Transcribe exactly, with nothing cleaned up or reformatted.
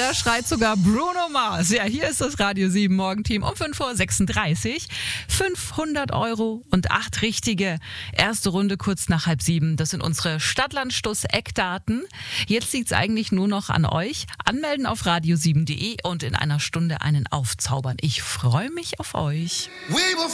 Da schreit sogar Bruno Mars. Ja, hier ist das Radio sieben Morgenteam um fünf Uhr sechsunddreißig. fünfhundert Euro und acht richtige. Erste Runde kurz nach halb sieben. Das sind unsere Stadtlandstuss-Eckdaten. Jetzt liegt es eigentlich nur noch an euch. Anmelden auf radio sieben punkt de und in einer Stunde einen aufzaubern. Ich freue mich auf euch. We will